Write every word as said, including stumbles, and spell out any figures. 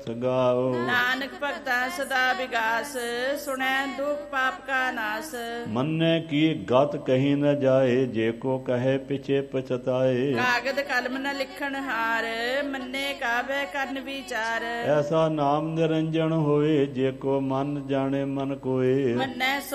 ਗਾਓ। ਨਾਨਕ ਭਗਤਾ ਸਦਾ ਵਿਗਾਸ, ਸੁਣੈ ਦੁਖ ਪਾਪ ਕਾ ਨਾਸ। ਮੰਨੈ ਕੀ ਗਤ ਕਹੀ ਨ ਜਾਏ, ਜੇ ਕੋ ਕਹੇ ਪਿਛੇ ਪਛਤਾਏ। ਕਾਗਦ ਕਲਮ ਨ ਲਿਖਣ ਹਾਰ, ਮੰਨੇ ਕਾਵੇ ਕਰਨ ਵਿਚਾਰ। ਐਸਾ ਨਾਮ ਨਿਰੰਜਨ ਹੋਏ, ਜੇ ਕੋ ਮਨ ਜਾਣੇ ਮਨ ਕੋਏ। ਮੰਨੈ